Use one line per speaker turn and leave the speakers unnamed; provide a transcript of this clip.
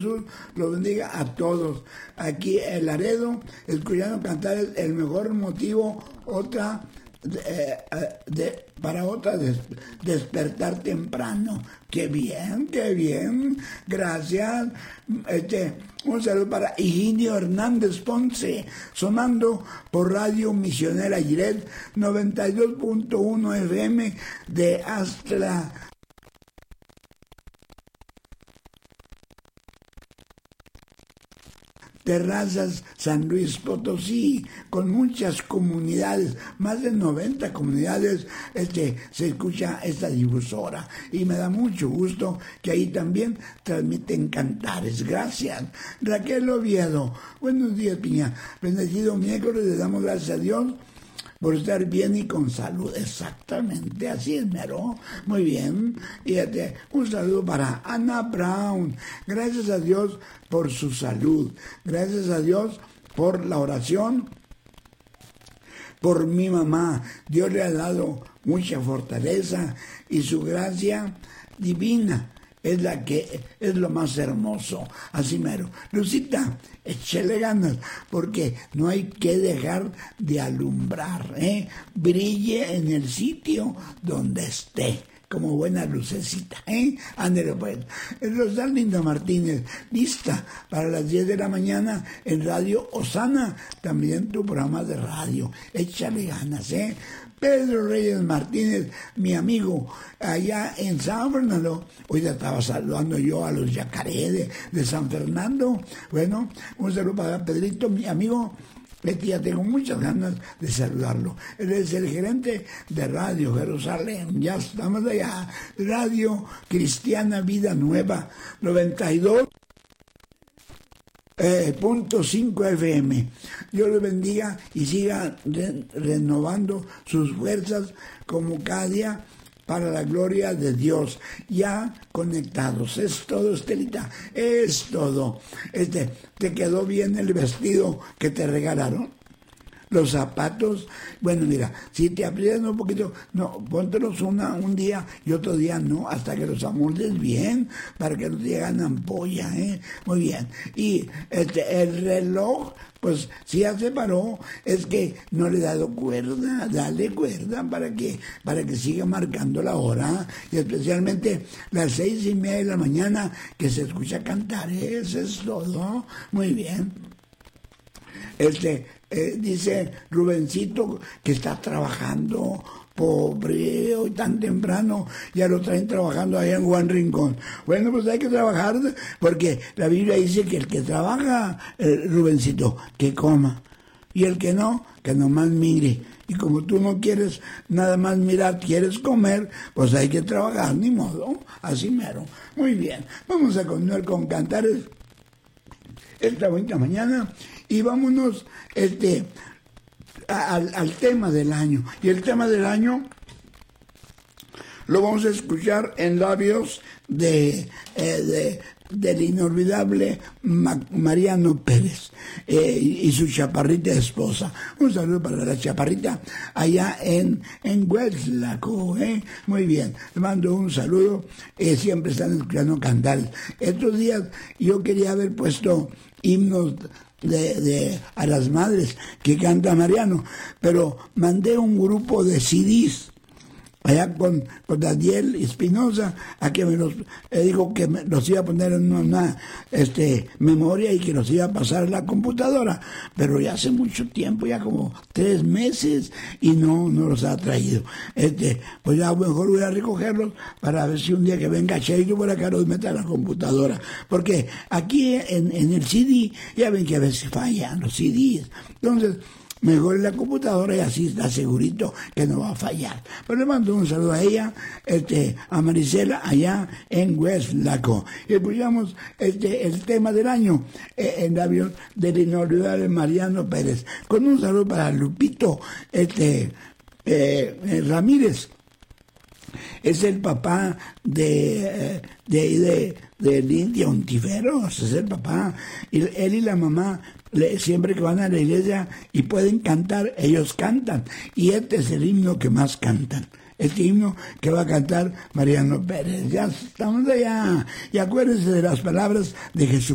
Jesús los bendiga a todos. Aquí en Laredo, escuchando cantar el mejor motivo, para despertar temprano. Qué bien, gracias. Un saludo para Higinio Hernández Ponce, sonando por Radio Misionera Giret 92.1 FM de Astra. Terrazas, San Luis Potosí, con muchas comunidades, más de 90 comunidades, se escucha esta difusora, y me da mucho gusto que ahí también transmiten cantares. Gracias. Raquel Oviedo, buenos días, Piña, bendecido miércoles, le damos gracias a Dios por estar bien y con salud. Exactamente, así es, mero. Muy bien. Y un saludo para Ana Brown. Gracias a Dios por su salud. Gracias a Dios por la oración. Por mi mamá. Dios le ha dado mucha fortaleza y su gracia divina es la que es lo más hermoso. Así mero. Lucita, échale ganas, porque no hay que dejar de alumbrar, brille en el sitio donde esté, como buena lucecita, ándale pues. Rosalinda Martínez, lista para las 10 de la mañana en Radio Osana, también tu programa de radio. Échale ganas, Pedro Reyes Martínez, mi amigo, allá en San Fernando. Hoy ya estaba saludando yo a los yacaré de San Fernando. Bueno, un saludo para Pedrito, mi amigo. Ya tengo muchas ganas de saludarlo. Él es el gerente de Radio Jerusalén. Ya estamos allá. Radio Cristiana Vida Nueva, 92.5 FM. Dios le bendiga y siga renovando sus fuerzas como cada día para la gloria de Dios. Ya conectados. Es todo, Estelita. Es todo. ¿Te quedó bien el vestido que te regalaron? Los zapatos, bueno, mira, si te aprietan un poquito, no, póntelos un día y otro día no, hasta que los amoldes bien, para que no te hagan ampolla, muy bien. Y el reloj, pues si ya se paró, es que no le he dado cuerda, dale cuerda para que siga marcando la hora, y especialmente las 6:30 de la mañana, que se escucha cantar, eso es todo, muy bien. Dice Rubencito que está trabajando, pobre, hoy tan temprano, ya lo traen trabajando allá en Juan Rincón. Bueno, pues hay que trabajar, porque la Biblia dice que el que trabaja, Rubencito, que coma, y el que no, que nomás mire. Y como tú no quieres nada más mirar, quieres comer, pues hay que trabajar, ni modo, así mero. Muy bien, vamos a continuar con cantares esta bonita mañana. Y vámonos al tema del año. Y el tema del año lo vamos a escuchar en labios del inolvidable Mariano Pérez y su chaparrita esposa. Un saludo para la chaparrita allá en Hueslaco, muy bien, le mando un saludo. Siempre están escuchando cantar. Estos días yo quería haber puesto himnos a las madres que canta Mariano, pero mandé un grupo de CDs allá con Daniel Espinosa, a que me los dijo que me los iba a poner en una memoria y que los iba a pasar a la computadora, pero ya hace mucho tiempo, ya como 3 meses, y no los ha traído. Pues ya mejor voy a recogerlos para ver si un día que venga Cheito por acá los mete a la computadora, porque aquí en el CD ya ven que a veces fallan los CDs, entonces mejor en la computadora, y así está segurito que no va a fallar. Pero le mando un saludo a ella, a Marisela allá en Hueslaco. Y escuchamos el tema del año en labios del inolvidable Mariano Pérez, con un saludo para Lupito Ramírez. Es el papá del India Ontiveros, es el papá. Y él y la mamá, siempre que van a la iglesia y pueden cantar, ellos cantan. Y este es el himno que más cantan. Este himno que va a cantar Mariano Pérez. Ya estamos allá. Y acuérdense de las palabras de Jesús.